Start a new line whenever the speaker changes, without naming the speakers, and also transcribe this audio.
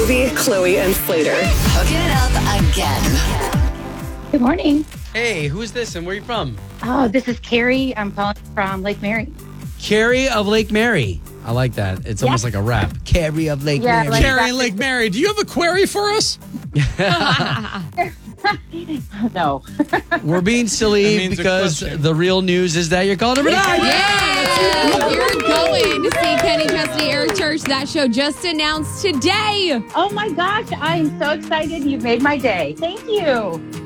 Jovi, Chloe, and Slater.
Hooking it up again.
Good morning.
Hey, who's this and where are you from?
Oh, this is Carrie. I'm calling from Lake Mary.
Carrie of Lake Mary. I like that. It's almost like a rap. Carrie of Lake Mary.
like
Carrie and Lake Mary, do you have a query for us?
No.
We're being silly
That means a
because
question.
the real news is that you're calling number 9.
Yeah, you're going to see Kenny Chesney, Eric Church. That show just announced today.
Oh my gosh, I am so excited. You've made my day. Thank you.